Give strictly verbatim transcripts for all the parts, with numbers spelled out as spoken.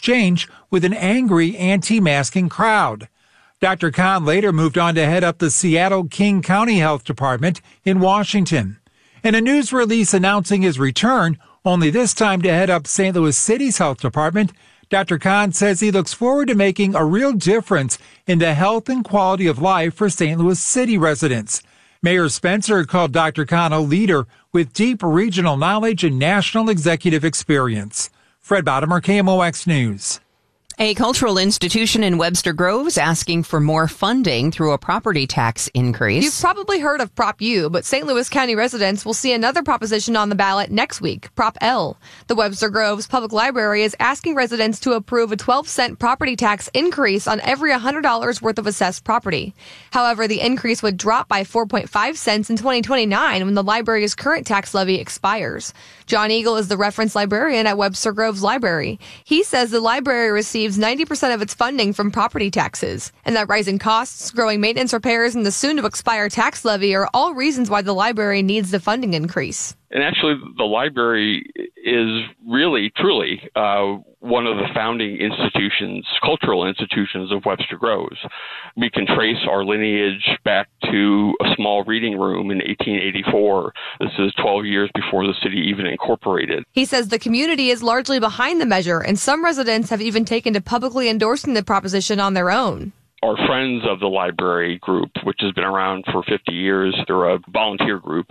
exchange with an angry anti-masking crowd. Doctor Khan later moved on to head up the Seattle King County Health Department in Washington. In a news release announcing his return, only this time to head up Saint Louis City's health department, Doctor Khan says he looks forward to making a real difference in the health and quality of life for Saint Louis City residents. Mayor Spencer called Doctor Khan a leader with deep regional knowledge and national executive experience. Fred Bottomer, K M O X News. A cultural institution in Webster Groves asking for more funding through a property tax increase. You've probably heard of Prop U, but Saint Louis County residents will see another proposition on the ballot next week, Prop L. The Webster Groves Public Library is asking residents to approve a twelve cent property tax increase on every one hundred dollars worth of assessed property. However, the increase would drop by four point five cents in twenty twenty-nine when the library's current tax levy expires. John Eagle is the reference librarian at Webster Groves Library. He says the library receives ninety percent of its funding from property taxes, and that rising costs, growing maintenance repairs, and the soon-to-expire tax levy are all reasons why the library needs the funding increase. And actually, the library is really, truly uh, one of the founding institutions, cultural institutions of Webster Groves. We can trace our lineage back to a small reading room in eighteen eighty-four. This is twelve years before the city even incorporated. He says the community is largely behind the measure, and some residents have even taken to publicly endorsing the proposition on their own. Our Friends of the Library group, which has been around for fifty years, they're a volunteer group.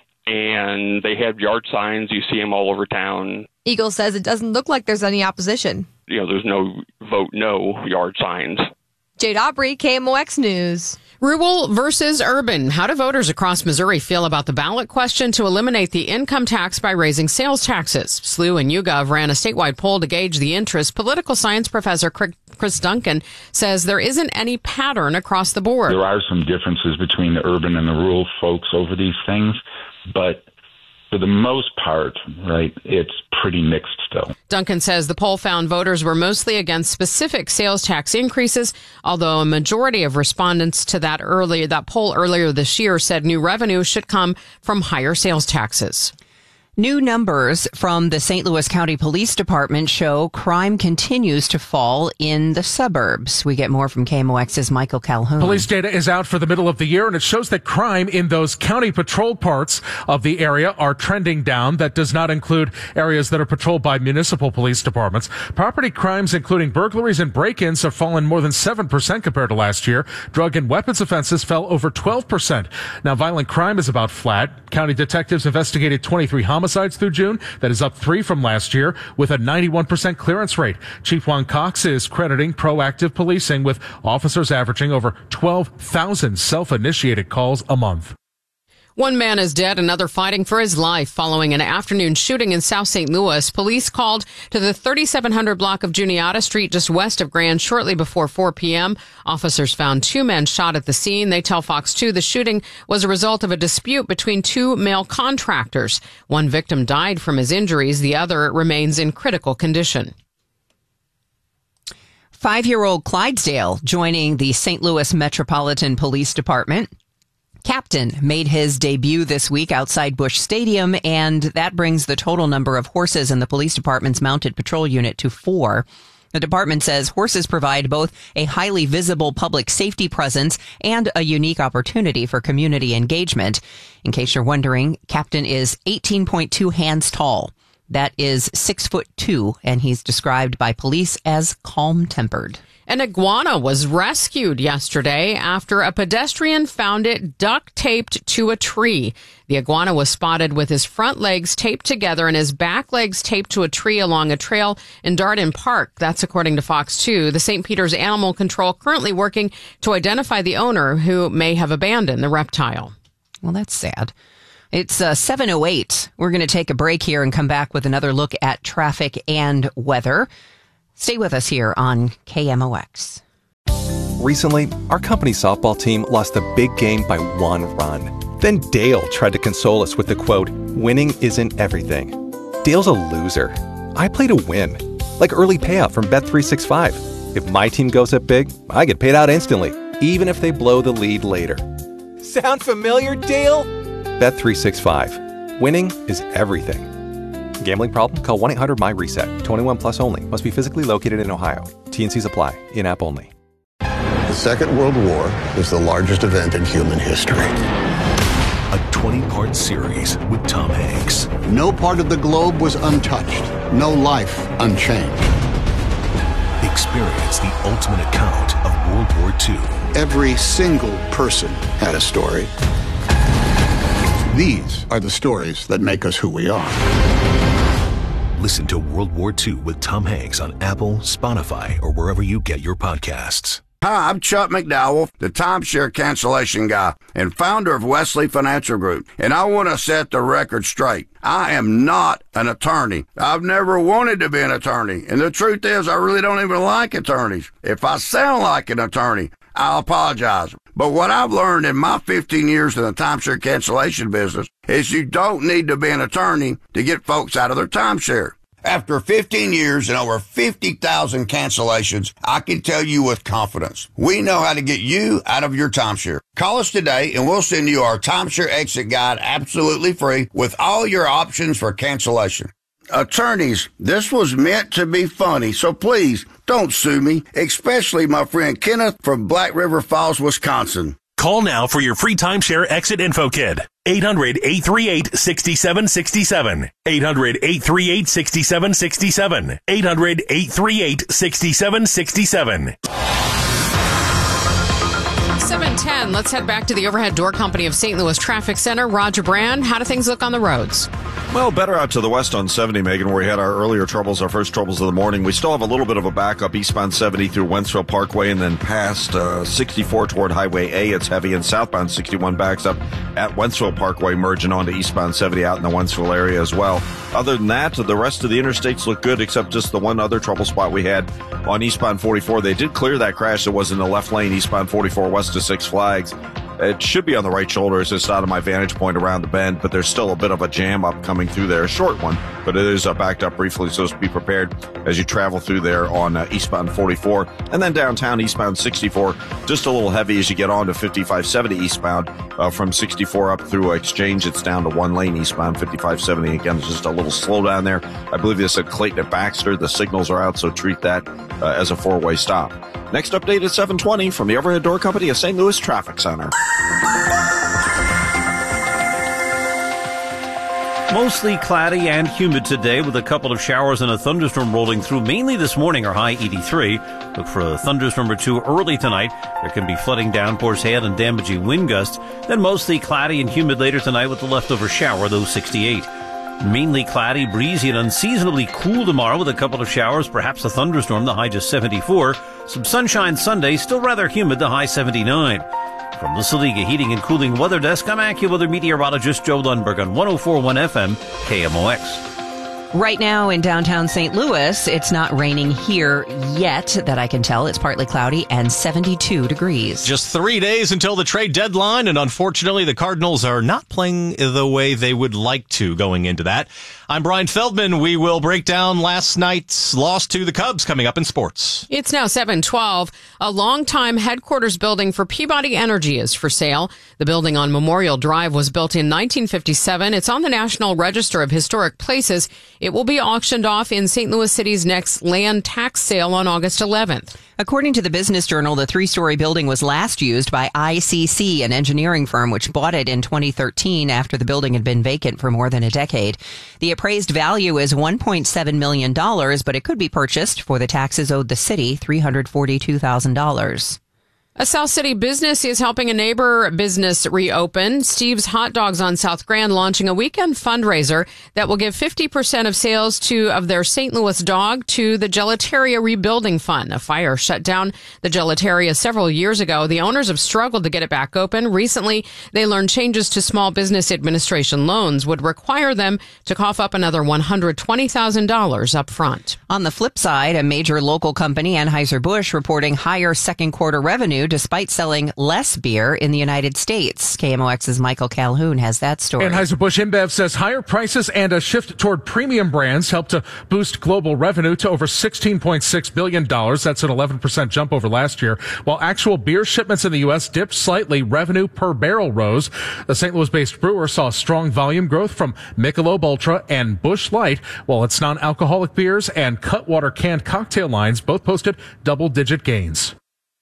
And they have yard signs. You see them all over town. Eagle says it doesn't look like there's any opposition. You know, there's no vote no yard signs. Jade Aubrey, K M O X News. Rural versus urban. How do voters across Missouri feel about the ballot question to eliminate the income tax by raising sales taxes? S L U and YouGov ran a statewide poll to gauge the interest. Political science professor Chris Duncan says there isn't any pattern across the board. There are some differences between the urban and the rural folks over these things, but for the most part, right, it's pretty mixed still. Duncan says the poll found voters were mostly against specific sales tax increases, although a majority of respondents to that earlier that poll earlier this year said new revenue should come from higher sales taxes. New numbers from the Saint Louis County Police Department show crime continues to fall in the suburbs. We get more from K M O X's Michael Calhoun. Police data is out for the middle of the year, and it shows that crime in those county patrol parts of the area are trending down. That does not include areas that are patrolled by municipal police departments. Property crimes, including burglaries and break-ins, have fallen more than seven percent compared to last year. Drug and weapons offenses fell over twelve percent. Now, violent crime is about flat. County detectives investigated twenty-three homicides through June. That is up three from last year with a ninety-one percent clearance rate. Chief Juan Cox is crediting proactive policing with officers averaging over twelve thousand self-initiated calls a month. One man is dead, another fighting for his life following an afternoon shooting in South Saint Louis. Police called to the thirty-seven hundred block of Juniata Street just west of Grand shortly before four p.m. Officers found two men shot at the scene. They tell Fox two the shooting was a result of a dispute between two male contractors. One victim died from his injuries. The other remains in critical condition. Five-year-old Clydesdale joining the Saint Louis Metropolitan Police Department. Captain made his debut this week outside Busch Stadium, and that brings the total number of horses in the police department's mounted patrol unit to four. The department says horses provide both a highly visible public safety presence and a unique opportunity for community engagement. In case you're wondering, Captain is eighteen point two hands tall. That is six foot two, and he's described by police as calm-tempered. An iguana was rescued yesterday after a pedestrian found it duct-taped to a tree. The iguana was spotted with his front legs taped together and his back legs taped to a tree along a trail in Darden Park. That's according to Fox two. The Saint Peter's Animal Control currently working to identify the owner who may have abandoned the reptile. Well, that's sad. It's uh, seven oh eight. We're going to take a break here and come back with another look at traffic and weather. Stay with us here on K M O X. Recently, our company's softball team lost a big game by one run. Then Dale tried to console us with the quote, "Winning isn't everything." Dale's a loser. I play to win, like early payout from Bet three sixty-five. If my team goes up big, I get paid out instantly, even if they blow the lead later. Sound familiar, Dale? Bet three sixty-five. Winning is everything. Gambling problem? Call one eight hundred my reset. twenty-one plus only. Must be physically located in Ohio. T N Cs apply. In-app only. The Second World War is the largest event in human history. A twenty-part series with Tom Hanks. No part of the globe was untouched. No life unchanged. Experience the ultimate account of World War Two. Every single person had a story. These are the stories that make us who we are. Listen to World War Two with Tom Hanks on Apple, Spotify, or wherever you get your podcasts. Hi, I'm Chuck McDowell, the timeshare cancellation guy and founder of Wesley Financial Group, and I want to set the record straight. I am not an attorney. I've never wanted to be an attorney, and the truth is I really don't even like attorneys. If I sound like an attorney, I apologize. But what I've learned in my fifteen years in the timeshare cancellation business is you don't need to be an attorney to get folks out of their timeshare. After fifteen years and over fifty thousand cancellations, I can tell you with confidence, we know how to get you out of your timeshare. Call us today and we'll send you our timeshare exit guide absolutely free with all your options for cancellation. Attorneys, this was meant to be funny, so please don't sue me, especially my friend Kenneth from Black River Falls, Wisconsin. Call now for your free timeshare exit info kit. eight hundred, eight three eight, six seven six seven. eight hundred, eight three eight, six seven six seven. eight hundred, eight three eight, six seven six seven. seven ten, let's head back to the Overhead Door Company of Saint Louis Traffic Center. Roger Brand, how do things look on the roads? Well, better out to the west on seventy, Megan, where we had our earlier troubles, our first troubles of the morning. We still have a little bit of a backup eastbound seventy through Wentzville Parkway and then past uh, sixty-four toward Highway A. It's heavy, and southbound sixty-one backs up at Wentzville Parkway, merging onto eastbound seventy out in the Wentzville area as well. Other than that, the rest of the interstates look good, except just the one other trouble spot we had on eastbound forty-four. They did clear that crash that was in the left lane, eastbound forty-four west of Six Flags. It should be on the right shoulder. It's just out of my vantage point around the bend, but there's still a bit of a jam up coming through there. A short one, but it is uh, backed up briefly, so be prepared as you travel through there on uh, eastbound forty-four. And then downtown eastbound sixty-four, just a little heavy as you get on to fifty-five seventy eastbound. Uh, from sixty-four up through Exchange, it's down to one lane eastbound fifty-five seventy. Again, it's just a little slow down there. I believe this at Clayton at Baxter. The signals are out, so treat that uh, as a four-way stop. Next update at seven twenty from the Overhead Door Company of Saint Louis Traffic Center. Mostly cloudy and humid today with a couple of showers and a thunderstorm rolling through. Mainly this morning, our high eighty-three. Look for a thunderstorm or two early tonight. There can be flooding, downpours, hail, and damaging wind gusts. Then mostly cloudy and humid later tonight with the leftover shower, though sixty-eight. Mainly cloudy, breezy, and unseasonably cool tomorrow with a couple of showers, perhaps a thunderstorm, the high just seventy-four. Some sunshine Sunday, still rather humid, the high seventy-nine. From the Saliga Heating and Cooling Weather Desk, I'm AccuWeather meteorologist Joe Lundberg on one oh four point one F M, K M O X. Right now in downtown Saint Louis, it's not raining here yet that I can tell. It's partly cloudy and seventy-two degrees. Just three days until the trade deadline, and unfortunately the Cardinals are not playing the way they would like to going into that. I'm Brian Feldman. We will break down last night's loss to the Cubs coming up in sports. It's now seven twelve. A longtime headquarters building for Peabody Energy is for sale. The building on Memorial Drive was built in nineteen fifty-seven. It's on the National Register of Historic Places. It will be auctioned off in Saint Louis City's next land tax sale on August eleventh. According to the Business Journal, the three-story building was last used by I C C, an engineering firm which bought it in twenty thirteen after the building had been vacant for more than a decade. The appraised value is one point seven million dollars, but it could be purchased for the taxes owed the city, three hundred forty-two thousand dollars. A South City business is helping a neighbor business reopen. Steve's Hot Dogs on South Grand launching a weekend fundraiser that will give fifty percent of sales to of their Saint Louis dog to the Gelateria Rebuilding Fund. A fire shut down the Gelateria several years ago. The owners have struggled to get it back open. Recently, they learned changes to Small Business Administration loans would require them to cough up another one hundred twenty thousand dollars up front. On the flip side, a major local company, Anheuser-Busch, reporting higher second quarter revenue revenue despite selling less beer in the United States. K M O X's Michael Calhoun has that story. Anheuser-Busch InBev says higher prices and a shift toward premium brands helped to boost global revenue to over sixteen point six billion dollars. That's an eleven percent jump over last year. While actual beer shipments in the U S dipped slightly, revenue per barrel rose. The Saint Louis-based brewer saw strong volume growth from Michelob Ultra and Busch Light, while its non-alcoholic beers and Cutwater canned cocktail lines both posted double-digit gains.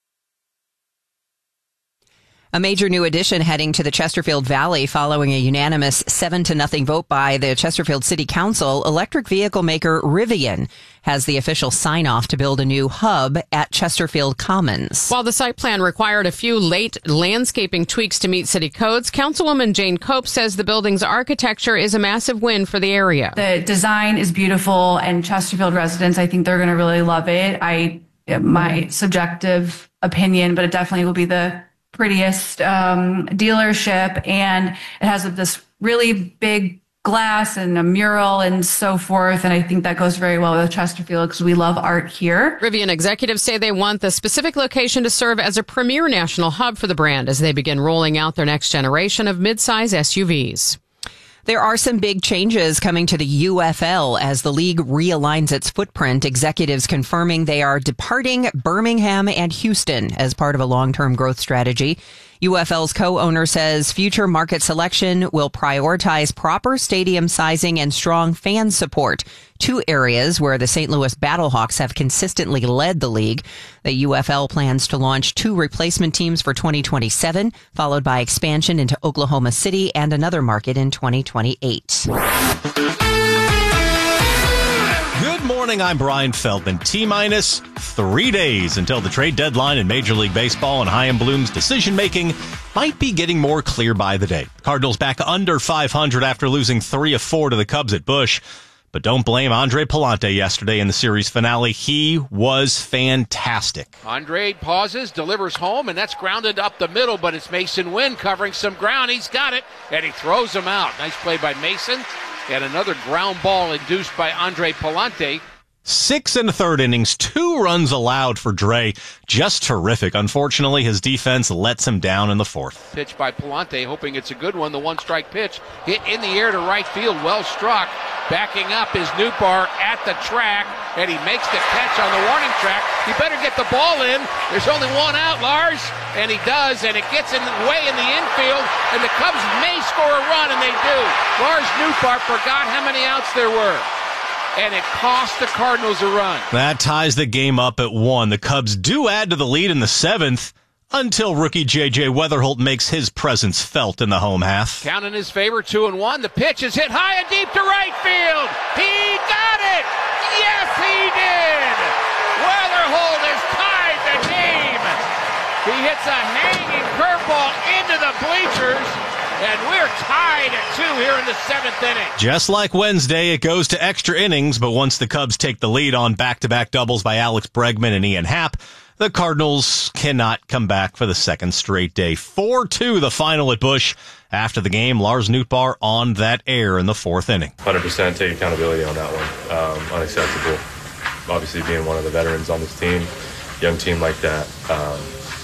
A major new addition heading to the Chesterfield Valley following a unanimous seven to nothing vote by the Chesterfield City Council. Electric vehicle maker Rivian has the official sign-off to build a new hub at Chesterfield Commons. While the site plan required a few late landscaping tweaks to meet city codes, Councilwoman Jane Cope says the building's architecture is a massive win for the area. The design is beautiful, and Chesterfield residents, I think they're going to really love it. I, my subjective opinion, but it definitely will be the prettiest um, dealership, and it has this really big glass and a mural and so forth, and I think that goes very well with Chesterfield because we love art here. Rivian executives say they want the specific location to serve as a premier national hub for the brand as they begin rolling out their next generation of midsize S U Vs. There are some big changes coming to the U F L as the league realigns its footprint. Executives confirming they are departing Birmingham and Houston as part of a long-term growth strategy. U F L's co-owner says future market selection will prioritize proper stadium sizing and strong fan support, two areas where the Saint Louis Battlehawks have consistently led the league. The U F L plans to launch two replacement teams for twenty twenty-seven, followed by expansion into Oklahoma City and another market in twenty twenty-eight. Good morning, I'm Brian Feldman. T-minus three days until the trade deadline in Major League Baseball, and Chaim Bloom's decision-making might be getting more clear by the day. Cardinals back under five hundred after losing three of four to the Cubs at Busch. But don't blame Andre Pallante yesterday in the series finale. He was fantastic. Andre pauses, delivers home, and that's grounded up the middle, but it's Mason Wynn covering some ground. He's got it, and he throws him out. Nice play by Mason. And another ground ball induced by Andre Pallante. Six in the third innings, two runs allowed for Dre. Just terrific. Unfortunately, his defense lets him down in the fourth. Pitch by Pallante, hoping it's a good one. The one-strike pitch hit in the air to right field. Well struck. Backing up is Nootbaar at the track, and he makes the catch on the warning track. You better get the ball in. There's only one out, Lars, and he does, and it gets in the way in the infield, and the Cubs may score a run, and they do. Lars Nootbaar forgot how many outs there were, and it cost the Cardinals a run. That ties the game up at one. The Cubs do add to the lead in the seventh until rookie J J Weatherholt makes his presence felt in the home half. Count in his favor, two and one. The pitch is hit high and deep to right field. He got it! Yes, he did! Weatherholt has tied the game. He hits a hanging curveball into the bleachers, and we're tied at two here in the seventh inning. Just like Wednesday, it goes to extra innings, but once the Cubs take the lead on back-to-back doubles by Alex Bregman and Ian Happ, the Cardinals cannot come back for the second straight day. four two the final at Busch. After the game, Lars Nootbaar on that air in the fourth inning. one hundred percent take accountability on that one. Um, unacceptable. Obviously, being one of the veterans on this team, young team like that, um,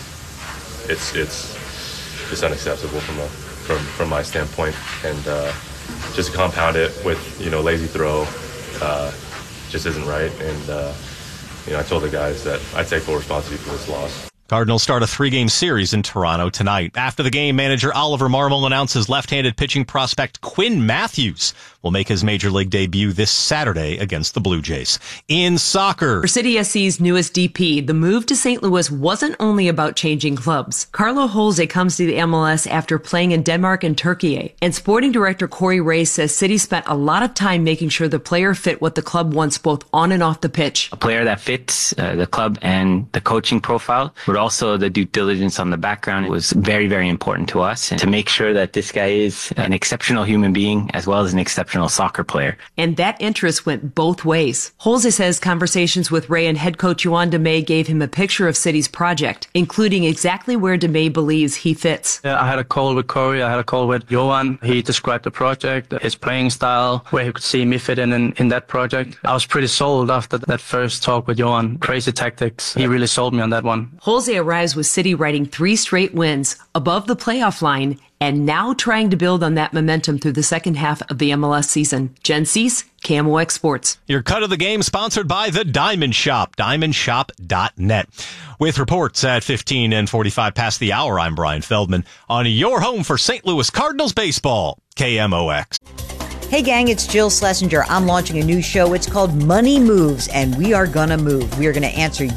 it's it's just unacceptable from a from from my standpoint. And uh, just to compound it with, you know, lazy throw, uh, just isn't right. And uh, you know, I told the guys that I take full responsibility for this loss. Cardinals start a three-game series in Toronto tonight. After the game, manager Oliver Marmol announces left-handed pitching prospect Quinn Matthews will make his Major League debut this Saturday against the Blue Jays. In soccer, for City S C's newest D P, the move to Saint Louis wasn't only about changing clubs. Carlo Holze comes to the M L S after playing in Denmark and Turkey, and sporting director Corey Ray says City spent a lot of time making sure the player fit what the club wants both on and off the pitch. A player that fits uh, the club and the coaching profile, but also the due diligence on the background was very, very important to us, and to make sure that this guy is an exceptional human being as well as an exceptional soccer player. And that interest went both ways. Holze says conversations with Ray and head coach Yohan DeMay gave him a picture of City's project, including exactly where DeMay believes he fits. Yeah, I had a call with Corey, I had a call with Yohan. He described the project, his playing style, where he could see me fit in, in in that project. I was pretty sold after that first talk with Yohan. Crazy tactics. He really sold me on that one. Holze Jose arrives with City riding three straight wins above the playoff line and now trying to build on that momentum through the second half of the M L S season. Jen Cease, K M O X Sports. Your cut of the game sponsored by the Diamond Shop, diamond shop dot net. With reports at fifteen and forty-five past the hour, I'm Brian Feldman on your home for Saint Louis Cardinals baseball, K M O X. Hey gang, it's Jill Schlesinger. I'm launching a new show. It's called Money Moves, and we are gonna move. We are gonna answer